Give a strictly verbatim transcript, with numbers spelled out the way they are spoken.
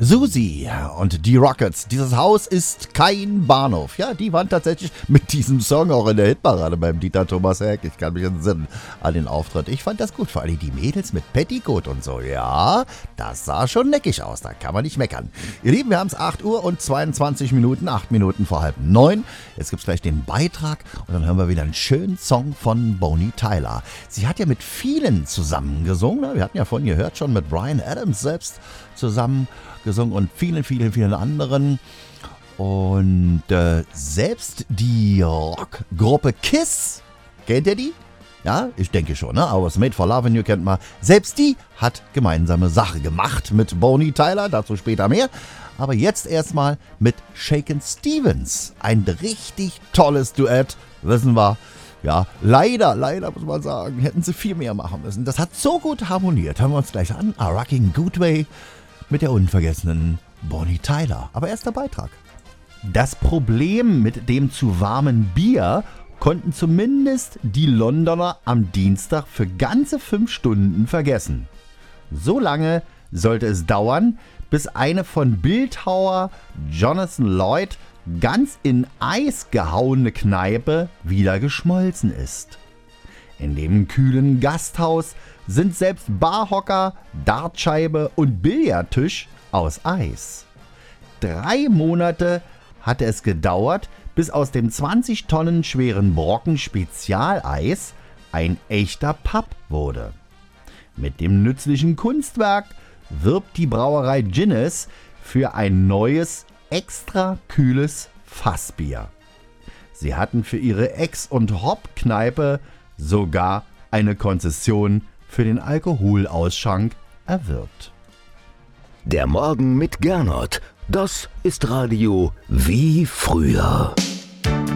Susi und die Rockets. Dieses Haus ist kein Bahnhof. Ja, die waren tatsächlich mit diesem Song auch in der Hitparade beim Dieter Thomas Heck. Ich kann mich entsinnen an den Auftritt. Ich fand das gut, vor allem die Mädels mit Petticoat und so. Ja, das sah schon neckig aus, da kann man nicht meckern. Ihr Lieben, wir haben es acht Uhr und zweiundzwanzig Minuten, acht Minuten vor halb neun. Jetzt gibt es gleich den Beitrag und dann hören wir wieder einen schönen Song von Bonnie Tyler. Sie hat ja mit vielen zusammen gesungen. Wir hatten ja vorhin gehört, schon mit Bryan Adams selbst zusammen gesungen und vielen, vielen, vielen anderen. Und äh, selbst die Rockgruppe Kiss, kennt ihr die? Ja, ich denke schon, ne? I Was Made for Lovin' You kennt man. Selbst die hat gemeinsame Sache gemacht mit Bonnie Tyler, dazu später mehr. Aber jetzt erstmal mit Shakin' Stevens. Ein richtig tolles Duett, wissen wir. Ja, leider, leider muss man sagen, hätten sie viel mehr machen müssen. Das hat so gut harmoniert. Hören wir uns gleich an. A Rockin' Good Way mit der unvergessenen Bonnie Tyler. Aber erst der Beitrag. Das Problem mit dem zu warmen Bier konnten zumindest die Londoner am Dienstag für ganze fünf Stunden vergessen. So lange sollte es dauern, bis eine von Bildhauer Jonathan Lloyd ganz in Eis gehauene Kneipe wieder geschmolzen ist. In dem kühlen Gasthaus sind selbst Barhocker, Dartscheibe und Billardtisch aus Eis. Drei Monate hatte es gedauert, bis aus dem zwanzig Tonnen schweren Brocken Spezialeis ein echter Pub wurde. Mit dem nützlichen Kunstwerk wirbt die Brauerei Guinness für ein neues, extra kühles Fassbier. Sie hatten für ihre Ex- und Hop-Kneipe sogar eine Konzession für den Alkoholausschank erwirbt. Der Morgen mit Gernot, das ist Radio wie früher.